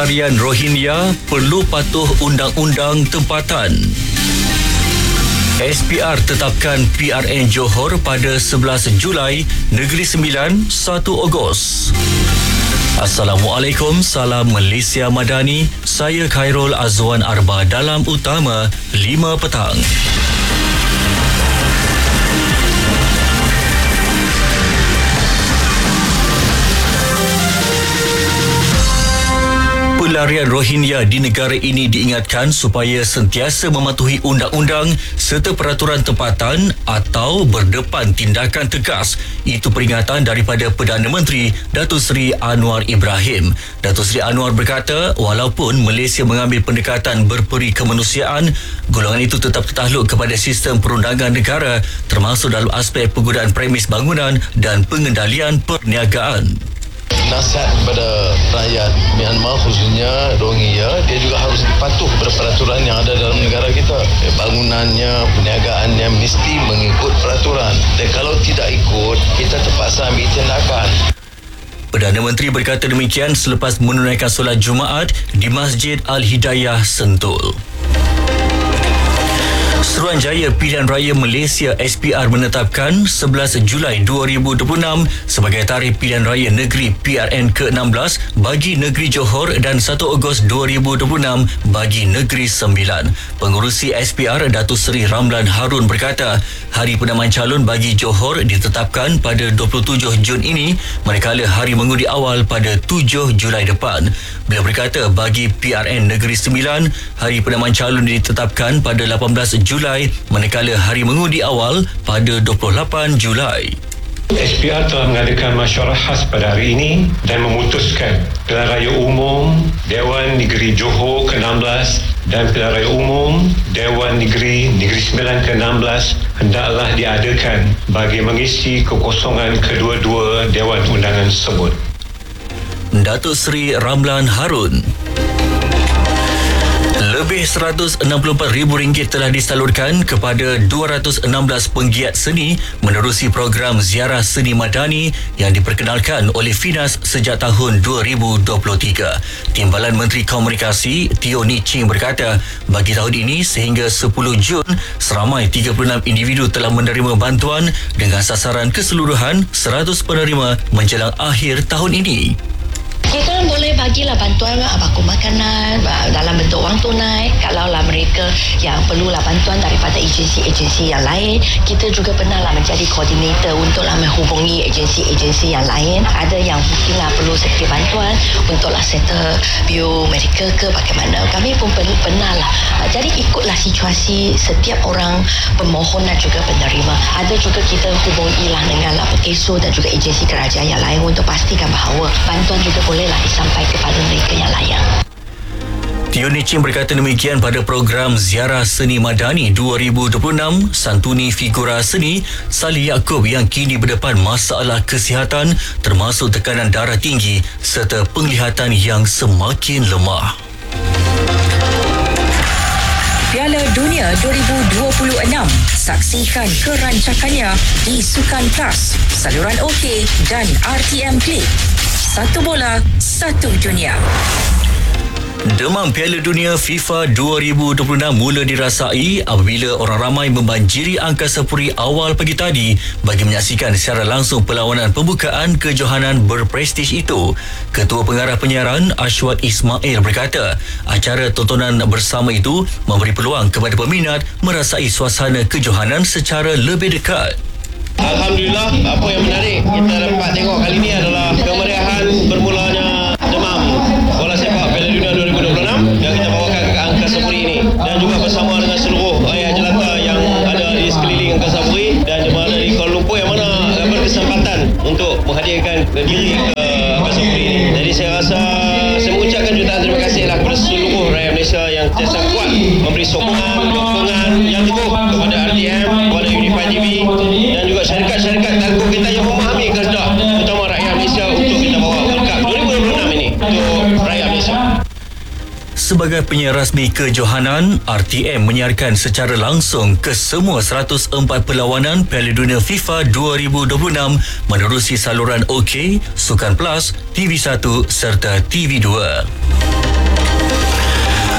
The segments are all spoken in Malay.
Pelarian Rohingya perlu patuh undang-undang tempatan. SPR tetapkan PRN Johor pada 11 Julai, Negeri Sembilan 1 Ogos. Assalamualaikum, salam Malaysia Madani. Saya Khairul Azwan Arba dalam Utama 5 petang. Pelarian Rohingya di negara ini diingatkan supaya sentiasa mematuhi undang-undang serta peraturan tempatan atau berdepan tindakan tegas. Itu peringatan daripada Perdana Menteri Datuk Seri Anwar Ibrahim. Datuk Seri Anwar berkata, walaupun Malaysia mengambil pendekatan berperi kemanusiaan, golongan itu tetap takluk kepada sistem perundangan negara termasuk dalam aspek penggunaan premis bangunan dan pengendalian perniagaan. Nasihat kepada rakyat Myanmar khususnya Rohingya, dia juga harus patuh kepada peraturan yang ada dalam negara kita. Bangunannya, perniagaannya mesti mengikut peraturan. Dan kalau tidak ikut, kita terpaksa ambil tindakan. Perdana Menteri berkata demikian selepas menunaikan solat Jumaat di Masjid Al-Hidayah, Sentul. Suruhanjaya Pilihan Raya Malaysia SPR menetapkan 11 Julai 2026 sebagai tarikh pilihan raya negeri PRN ke-16 bagi negeri Johor dan 1 Ogos 2026 bagi negeri Sembilan. Pengurusi SPR Datuk Seri Ramlan Harun berkata, hari penamaan calon bagi Johor ditetapkan pada 27 Jun ini manakala hari mengundi awal pada 7 Julai depan. Beliau berkata bagi PRN negeri Sembilan, hari penamaan calon ditetapkan pada 18 Julai manakala hari mengundi awal pada 28 Julai. SPR telah mengadakan mesyuarat khas pada hari ini dan memutuskan Pilihan Raya Umum Dewan Negeri Johor ke-16 dan Pilihan Raya Umum Dewan Negeri Sembilan ke-16 hendaklah diadakan bagi mengisi kekosongan kedua-dua Dewan Undangan tersebut. Datuk Seri Ramlan Harun. Lebih RM164,000 telah disalurkan kepada 216 penggiat seni menerusi program Ziarah Seni Madani yang diperkenalkan oleh FINAS sejak tahun 2023. Timbalan Menteri Komunikasi Teo Ni Ching berkata, bagi tahun ini sehingga 10 Jun, seramai 36 individu telah menerima bantuan dengan sasaran keseluruhan 100 penerima menjelang akhir tahun ini. Kita boleh bagilah bantuan baku makanan dalam bentuk wang tunai. Kalaulah mereka yang perlulah bantuan daripada agensi-agensi yang lain, kita juga pernahlah menjadi koordinator untuklah menghubungi agensi-agensi yang lain. Ada yang mungkinlah perlu sedikit bantuan untuklah settle bil medical ke bagaimana. Kami pun pernahlah. Jadi ikutlah situasi setiap orang pemohon dan juga penerima. Ada juga kita hubungilah dengan PESO dan juga agensi kerajaan yang lain untuk pastikan bahawa bantuan juga bolehlah disampaikan kepada mereka yang layak. Teo Ni Ching berkata demikian pada program Ziarah Seni Madani 2026 santuni figura seni Salih Yaakob yang kini berdepan masalah kesihatan termasuk tekanan darah tinggi serta penglihatan yang semakin lemah. Piala Dunia 2026. Saksikan kerancakannya di Sukan Plus, saluran OK dan RTM Play. Satu bola, satu dunia. Demam Piala Dunia FIFA 2026 mula dirasai apabila orang ramai membanjiri Angkasa Puri awal pagi tadi bagi menyaksikan secara langsung perlawanan pembukaan kejohanan berprestij itu. Ketua Pengarah Penyiaran Ashwat Ismail berkata, acara tontonan bersama itu memberi peluang kepada peminat merasai suasana kejohanan secara lebih dekat. Alhamdulillah, apa yang menarik kita dapat tengok kali ini adalah kemeriahan bermulanya demam bola sepak Piala Dunia 2026 yang kita bawakan ke Angkasa Puri ini, dan juga bersama dengan seluruh rakyat jelata yang ada di sekeliling Angkasa Puri dan jemaah dari Kuala Lumpur yang mana berkesempatan untuk menghadirkan diri ke Angkasa Puri ini. Jadi saya rasa saya mengucapkan jutaan terima kasihlah kepada seluruh rakyat Malaysia yang sentiasa kuat memberi sokongan yang teguh kepada RTM, kepada Unify TV dan juga syarikat-syarikat telco kita yang memahami kehendak utama rakyat Malaysia untuk kita bawa World Cup 2026 ini untuk rakyat Malaysia. Sebagai penyiar rasmi kejohanan, RTM menyiarkan secara langsung ke semua 104 perlawanan Piala Dunia FIFA 2026 menerusi saluran OK, Sukan Plus, TV1 serta TV2.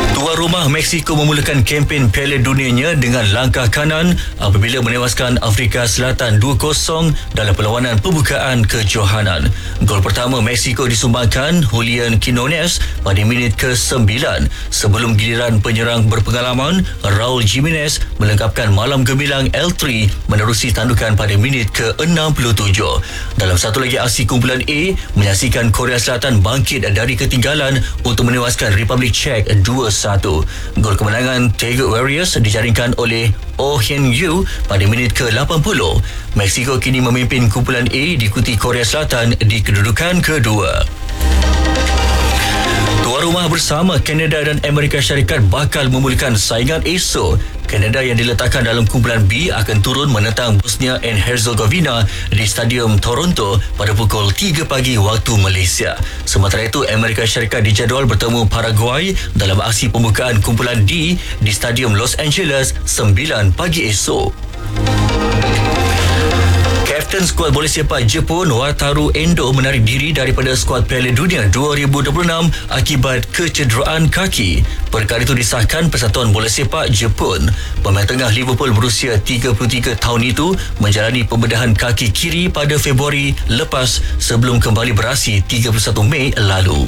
Tuan rumah Mexico memulakan kempen Piala Dunianya dengan langkah kanan apabila menewaskan Afrika Selatan 2-0 dalam perlawanan pembukaan kejohanan. Gol pertama Mexico disumbangkan Julian Quinones pada minit ke-9 sebelum giliran penyerang berpengalaman Raul Jimenez melengkapkan malam gemilang L3 menerusi tandukan pada minit ke-67. Dalam satu lagi aksi, kumpulan A menyaksikan Korea Selatan bangkit dari ketinggalan untuk menewaskan Republik Czech 2-1. Gol kemenangan Tiger Warriors dijaringkan oleh Oh Hyun-yu pada minit ke-80. Mexico kini memimpin kumpulan A diikuti Korea Selatan di kedudukan kedua. Tuan rumah bersama Kanada dan Amerika Syarikat bakal memulakan saingan esok. Kanada yang diletakkan dalam kumpulan B akan turun menentang Bosnia and Herzegovina di Stadium Toronto pada pukul 3 pagi waktu Malaysia. Sementara itu, Amerika Syarikat dijadual bertemu Paraguay dalam aksi pembukaan kumpulan D di Stadium Los Angeles 9 pagi esok. Kapten skuad bola sepak Jepun Wataru Endo menarik diri daripada skuad Piala Dunia 2026 akibat kecederaan kaki. Perkara itu disahkan Persatuan Bola Sepak Jepun. Pemain tengah Liverpool berusia 33 tahun itu menjalani pembedahan kaki kiri pada Februari lepas sebelum kembali beraksi 31 Mei lalu.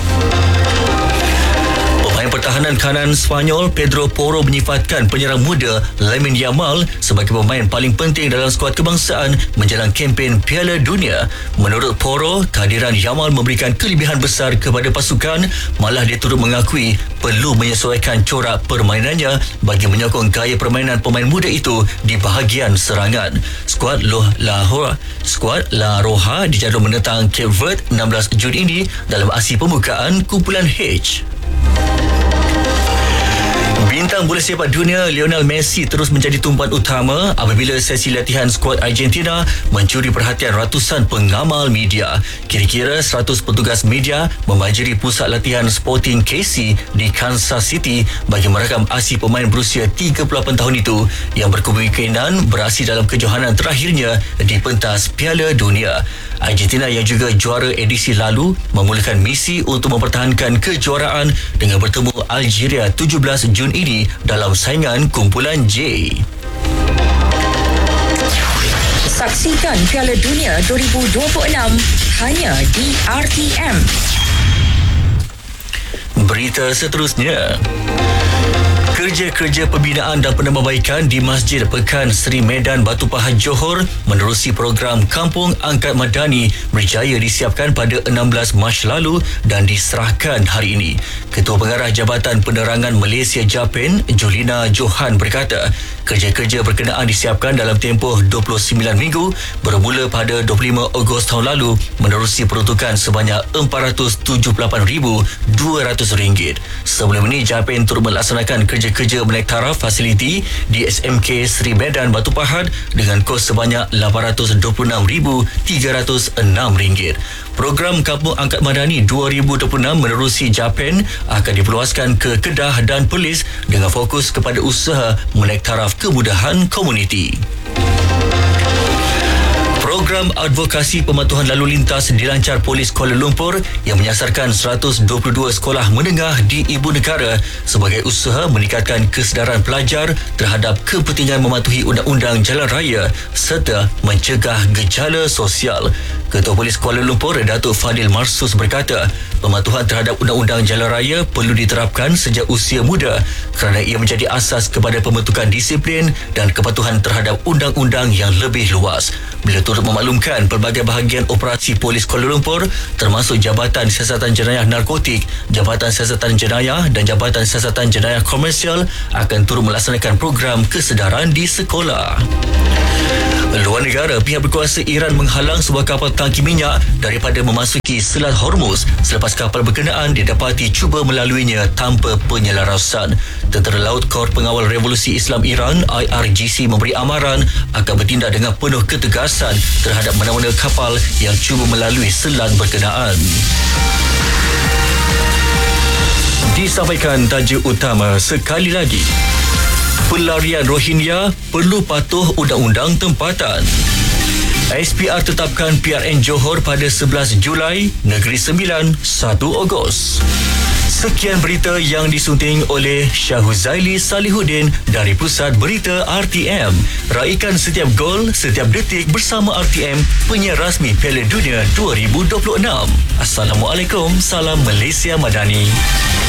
Pemain pertahanan kanan Spanyol Pedro Porro menyifatkan penyerang muda Lamine Yamal sebagai pemain paling penting dalam skuad kebangsaan menjelang kempen Piala Dunia. Menurut Porro, kehadiran Yamal memberikan kelebihan besar kepada pasukan, malah dia turut mengakui perlu menyesuaikan corak permainannya bagi menyokong gaya permainan pemain muda itu di bahagian serangan. Skuad La Roja dijadual menentang Cape Verde 16 Jun ini dalam aksi pembukaan kumpulan H. Bintang bola sepak dunia Lionel Messi terus menjadi tumpuan utama apabila sesi latihan skuad Argentina mencuri perhatian ratusan pengamal media. Kira-kira 100 petugas media membanjiri pusat latihan Sporting KC di Kansas City bagi merakam aksi pemain berusia 38 tahun itu yang berkemungkinan beraksi dalam kejohanan terakhirnya di pentas Piala Dunia. Argentina yang juga juara edisi lalu memulakan misi untuk mempertahankan kejuaraan dengan bertemu Algeria 17 Jun ini dalam saingan kumpulan J. Saksikan Piala Dunia 2026 hanya di RTM. Berita seterusnya. Kerja-kerja pembinaan dan penambahbaikan di Masjid Pekan Seri Medan Batu Pahat Johor menerusi program Kampung Angkat Madani berjaya disiapkan pada 16 Mac lalu dan diserahkan hari ini. Ketua Pengarah Jabatan Penerangan Malaysia JAPEN, Julina Johan berkata, kerja-kerja berkenaan disiapkan dalam tempoh 29 minggu bermula pada 25 Ogos tahun lalu menerusi peruntukan sebanyak RM478,200. Sebelum ini, JAPEN turut melaksanakan kerja-kerja menaik taraf fasiliti di SMK Seri Medan Batu Pahat dengan kos sebanyak RM826,306. Program Kampung Angkat Madani 2026 menerusi JAPEN akan diperluaskan ke Kedah dan Perlis dengan fokus kepada usaha menaik taraf kemudahan komuniti. Program advokasi pematuhan lalu lintas dilancar Polis Kuala Lumpur yang menyasarkan 122 sekolah menengah di ibu negara sebagai usaha meningkatkan kesedaran pelajar terhadap kepentingan mematuhi undang-undang jalan raya serta mencegah gejala sosial. Ketua Polis Kuala Lumpur, Datuk Fadil Marsus berkata, pematuhan terhadap undang-undang jalan raya perlu diterapkan sejak usia muda kerana ia menjadi asas kepada pembentukan disiplin dan kepatuhan terhadap undang-undang yang lebih luas. Beliau turut memaklumkan pelbagai bahagian operasi Polis Kuala Lumpur termasuk Jabatan Siasatan Jenayah Narkotik, Jabatan Siasatan Jenayah dan Jabatan Siasatan Jenayah Komersial akan turut melaksanakan program kesedaran di sekolah. Luar negara, pihak berkuasa Iran menghalang sebuah kapal tangki minyak daripada memasuki Selat Hormuz selepas kapal berkenaan didapati cuba melaluinya tanpa penyelarasan. Tentera Laut Kor Pengawal Revolusi Islam Iran IRGC memberi amaran akan bertindak dengan penuh ketegasan terhadap mana-mana kapal yang cuba melalui selat berkenaan. Disampaikan tajuk utama sekali lagi. Pelarian Rohingya perlu patuh undang-undang tempatan. SPR tetapkan PRN Johor pada 11 Julai, Negeri Sembilan 1 Ogos. Sekian berita yang disunting oleh Syahuzaili Salihuddin dari Pusat Berita RTM. Raikan setiap gol, setiap detik bersama RTM, penyiar rasmi Piala Dunia 2026. Assalamualaikum, salam Malaysia Madani.